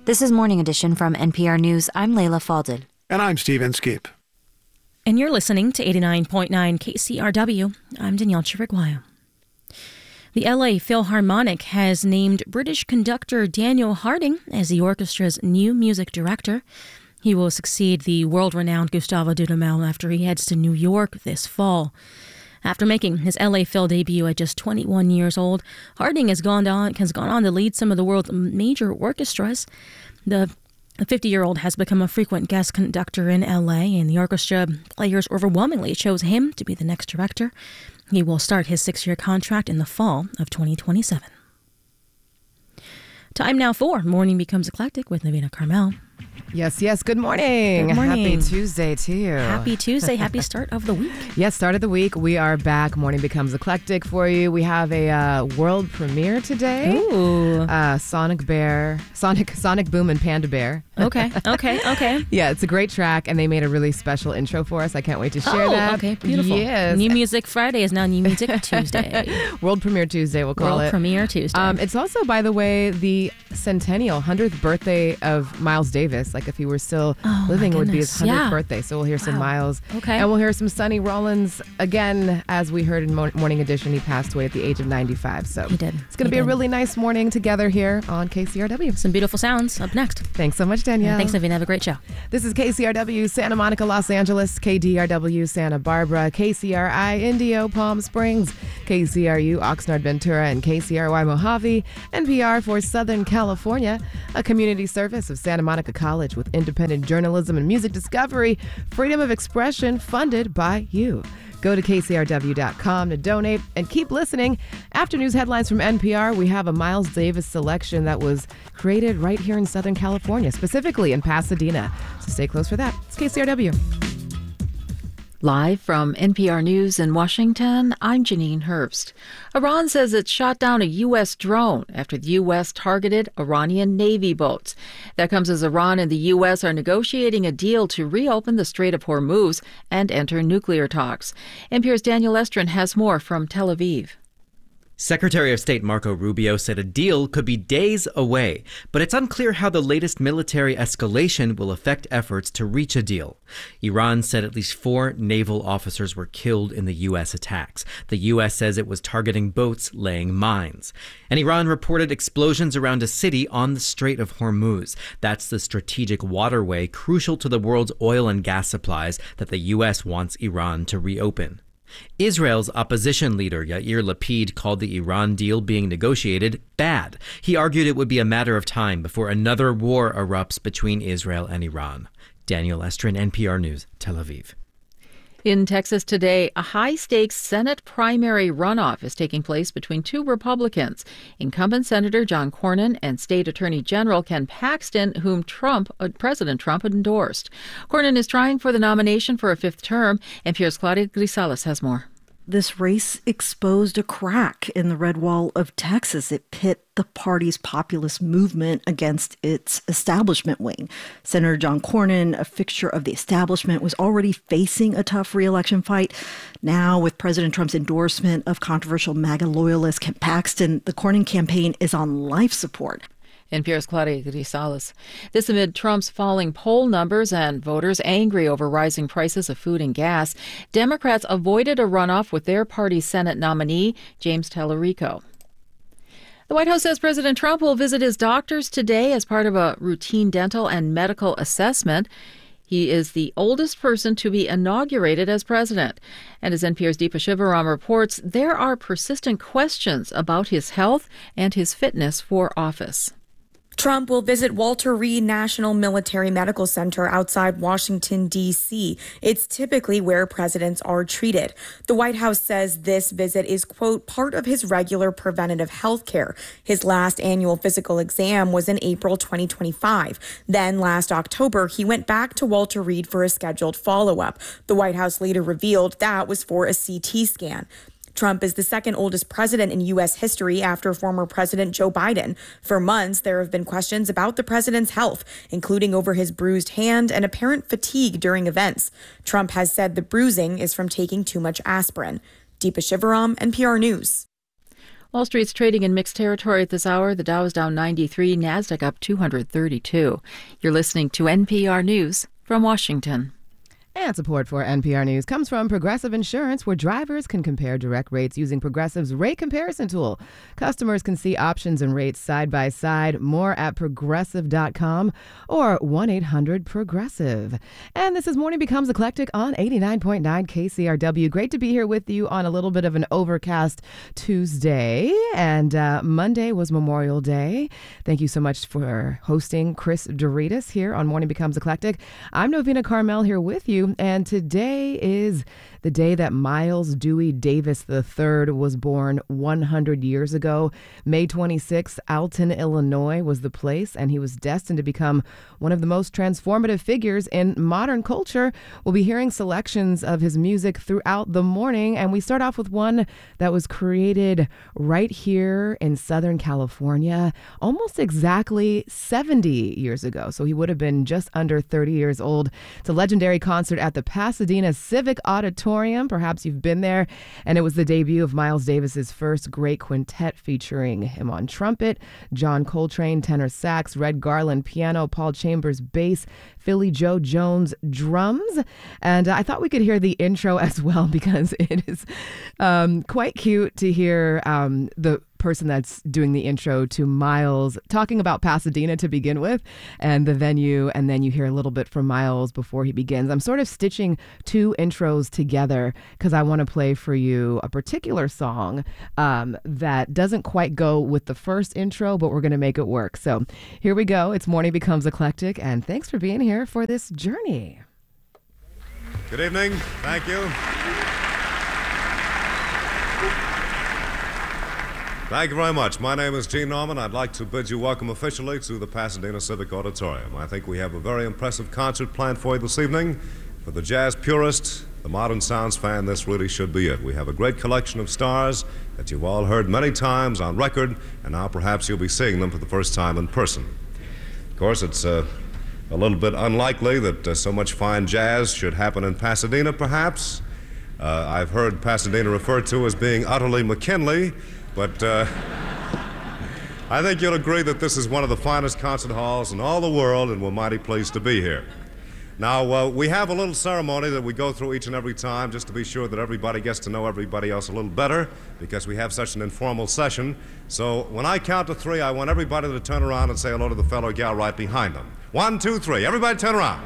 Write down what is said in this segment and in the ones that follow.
This is Morning Edition from NPR News. I'm Leila Fadel. And I'm Steve Inskeep. And you're listening to 89.9 KCRW. I'm Danielle Chiriguayo. The LA Philharmonic has named British conductor Daniel Harding as the orchestra's new music director. He will succeed the world-renowned Gustavo Dudamel after he heads to New York this fall. After making his LA Phil debut at just 21 years old, Harding has gone on to lead some of the world's major orchestras. The 50-year-old has become a frequent guest conductor in LA, and the orchestra players overwhelmingly chose him to be the next director. He will start his 6-year contract in the fall of 2027. Time now for Morning Becomes Eclectic with Navina Carmel. Yes. Good morning. Good morning. Happy Tuesday to you. Happy Tuesday. Happy start of the week. Yes, start of the week. We are back. Morning Becomes Eclectic for you. We have a world premiere today. Ooh. Sonic Boom and Panda Bear. Okay. Yeah, it's a great track, and they made a really special intro for us. I can't wait to share that. Okay, beautiful. Yes. New Music Friday is now New Music Tuesday. World Premiere Tuesday, we'll call it. World Premiere Tuesday. It's also, by the way, the centennial 100th birthday of Miles Davis. Like if he were still living, it would be his 100th birthday. So we'll hear some Miles. Okay. And we'll hear some Sonny Rollins again. As we heard in Morning Edition, he passed away at the age of 95. So he did. It's going to be a really nice morning together here on KCRW. Some beautiful sounds up next. Thanks so much, Danielle. Thanks, Navina. Have a great show. This is KCRW Santa Monica, Los Angeles, KDRW Santa Barbara, KCRI Indio, Palm Springs, KCRU Oxnard, Ventura, and KCRY Mojave, NPR for Southern California, a community service of Santa Monica College with independent journalism and music discovery, freedom of expression funded by you. Go to kcrw.com to donate and keep listening. After news headlines from NPR, we have a Miles Davis selection that was created right here in Southern California, specifically in Pasadena. So stay close for that. It's KCRW. Live from NPR News in Washington, I'm Janine Herbst. Iran says it shot down a U.S. drone after the U.S. targeted Iranian Navy boats. That comes as Iran and the U.S. are negotiating a deal to reopen the Strait of Hormuz and enter nuclear talks. NPR's Daniel Estrin has more from Tel Aviv. Secretary of State Marco Rubio said a deal could be days away, but it's unclear how the latest military escalation will affect efforts to reach a deal. Iran said at least 4 naval officers were killed in the U.S. attacks. The U.S. says it was targeting boats laying mines. And Iran reported explosions around a city on the Strait of Hormuz. That's the strategic waterway crucial to the world's oil and gas supplies that the U.S. wants Iran to reopen. Israel's opposition leader Yair Lapid called the Iran deal being negotiated bad. He argued it would be a matter of time before another war erupts between Israel and Iran. Daniel Estrin, NPR News, Tel Aviv. In Texas today, a high-stakes Senate primary runoff is taking place between 2 Republicans, incumbent Senator John Cornyn and State Attorney General Ken Paxton, whom President Trump endorsed. Cornyn is trying for the nomination for a 5th term. NPR's Claudia Grisales has more. This race exposed a crack in the red wall of Texas. It pit the party's populist movement against its establishment wing. Senator John Cornyn, a fixture of the establishment, was already facing a tough re-election fight. Now, with President Trump's endorsement of controversial MAGA loyalist Ken Paxton, the Cornyn campaign is on life support. NPR's Claudia Grisales. This amid Trump's falling poll numbers and voters angry over rising prices of food and gas. Democrats avoided a runoff with their party's Senate nominee, James Tallarico. The White House says President Trump will visit his doctors today as part of a routine dental and medical assessment. He is the oldest person to be inaugurated as president. And as NPR's Deepa Shivaram reports, there are persistent questions about his health and his fitness for office. Trump will visit Walter Reed National Military Medical Center outside Washington, D.C. It's typically where presidents are treated. The White House says this visit is, quote, part of his regular preventative health care. His last annual physical exam was in April 2025. Then last October, he went back to Walter Reed for a scheduled follow-up. The White House later revealed that was for a CT scan. Trump is the second oldest president in U.S. history after former President Joe Biden. For months, there have been questions about the president's health, including over his bruised hand and apparent fatigue during events. Trump has said the bruising is from taking too much aspirin. Deepa Shivaram, NPR News. Wall Street's trading in mixed territory at this hour. The Dow is down 93, Nasdaq up 232. You're listening to NPR News from Washington. And support for NPR News comes from Progressive Insurance, where drivers can compare direct rates using Progressive's rate comparison tool. Customers can see options and rates side by side. More at progressive.com or 1-800-PROGRESSIVE. And this is Morning Becomes Eclectic on 89.9 KCRW. Great to be here with you on a little bit of an overcast Tuesday. And Monday was Memorial Day. Thank you so much for hosting Chris Doritas here on Morning Becomes Eclectic. I'm Novena Carmel here with you. And today is the day that Miles Dewey Davis III was born 100 years ago. May 26, Alton, Illinois was the place, and he was destined to become one of the most transformative figures in modern culture. We'll be hearing selections of his music throughout the morning, and we start off with one that was created right here in Southern California almost exactly 70 years ago. So he would have been just under 30 years old. It's a legendary concert at the Pasadena Civic Auditorium. Perhaps you've been there. And it was the debut of Miles Davis's first great quintet, featuring him on trumpet, John Coltrane tenor sax, Red Garland piano, Paul Chambers bass, Philly Joe Jones drums. And I thought we could hear the intro as well, because it is quite cute to hear the person that's doing the intro to Miles talking about Pasadena to begin with and the venue, and then you hear a little bit from Miles before he begins. I'm sort of stitching two intros together because I want to play for you a particular song that doesn't quite go with the first intro, but we're going to make it work. So here we go. It's Morning Becomes Eclectic, and thanks for being here for this journey. Good evening. Thank you. Thank you very much. My name is Gene Norman. I'd like to bid you welcome officially to the Pasadena Civic Auditorium. I think we have a very impressive concert planned for you this evening. For the jazz purist, the modern sounds fan, this really should be it. We have a great collection of stars that you've all heard many times on record, and now perhaps you'll be seeing them for the first time in person. Of course, it's a little bit unlikely that so much fine jazz should happen in Pasadena, perhaps. I've heard Pasadena referred to as being utterly McKinley, but I think you'll agree that this is one of the finest concert halls in all the world, and we're mighty pleased to be here. Now, we have a little ceremony that we go through each and every time just to be sure that everybody gets to know everybody else a little better, because we have such an informal session. So when I count to three, I want everybody to turn around and say hello to the fellow or gal right behind them. 1, 2, 3. Everybody turn around.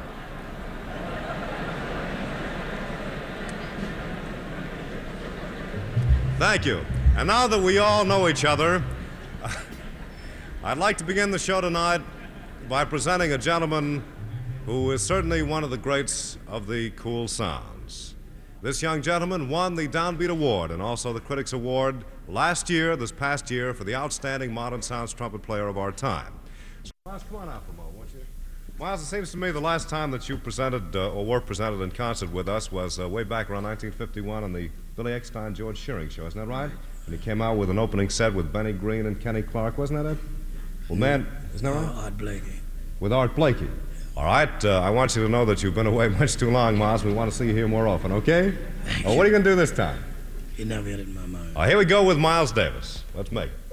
Thank you. And now that we all know each other, I'd like to begin the show tonight by presenting a gentleman who is certainly one of the greats of the cool sounds. This young gentleman won the Downbeat Award and also the Critics Award this past year, for the outstanding modern sounds trumpet player of our time. So, Miles, come on out for a moment, won't you? Miles, it seems to me the last time that you presented or were presented in concert with us was way back around 1951 on the Billy Eckstine George Shearing show, isn't that right? And he came out with an opening set with Benny Green and Kenny Clark, wasn't that it? Well, man, isn't that right? Art Blakey. With Art Blakey. All right, I want you to know that you've been away much too long, Miles. We want to see you here more often, okay? What are you going to do this time? You never had it in my mind. Here we go with Miles Davis. Let's make it.